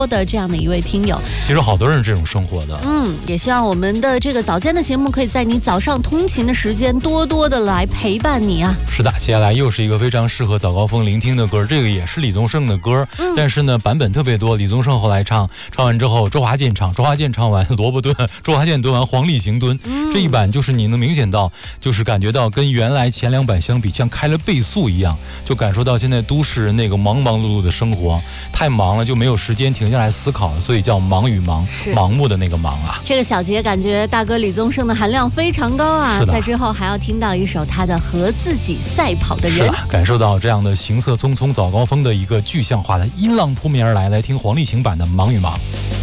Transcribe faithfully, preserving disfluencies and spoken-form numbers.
的这样的一位听友。 其实好多人是这种生活的。 嗯，也希望我们的这个早间的节目可以在你早上通勤的时间多多的来陪伴你啊。 是的，接下来又是一个非常适合早高峰聆听的歌，这个也是李宗盛的歌，嗯、但是呢版本特别多。李宗盛后来唱，唱完之后周华健唱，周华健唱完萝卜蹲，周华健蹲完黄立行蹲，嗯、这一版就是你能明显到，就是感觉到跟原来前两版相比，像开了倍速一样，就感受到现在都市人那个忙忙碌碌的生活，太忙了就没有时间停下来思考了，所以叫忙与忙，盲目的那个忙啊。 这个小节感觉大哥李宗盛的含量非常高啊，在之后还要听到一首他的《和自己赛跑的人》， 是的，感受到这样的行色匆匆早高峰的一个具象化的音浪扑面而来。来听黄立行版的《忙与忙》。